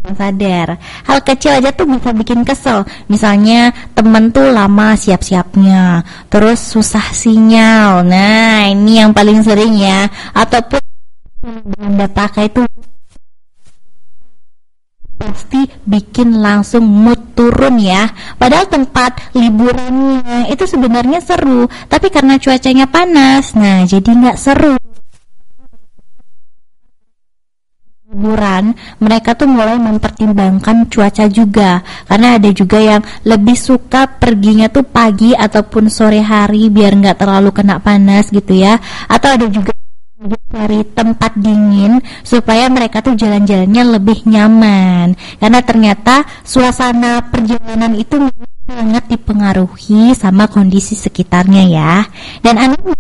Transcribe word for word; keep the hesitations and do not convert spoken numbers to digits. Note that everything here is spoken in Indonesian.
sadar. Hal kecil aja tuh bisa bikin kesel. Misalnya temen tuh lama siap-siapnya, terus susah sinyal. Nah, ini yang paling sering ya. Ataupun yang Anda pakai itu pasti bikin langsung mood turun ya. Padahal tempat liburannya itu sebenarnya seru, tapi karena cuacanya panas, nah jadi nggak seru. Liburan, mereka tuh mulai mempertimbangkan cuaca juga, karena ada juga yang lebih suka perginya tuh pagi ataupun sore hari biar nggak terlalu kena panas gitu ya. Atau ada juga cari tempat dingin supaya mereka tuh jalan-jalannya lebih nyaman, karena ternyata suasana perjalanan itu sangat dipengaruhi sama kondisi sekitarnya ya. Dan anehnya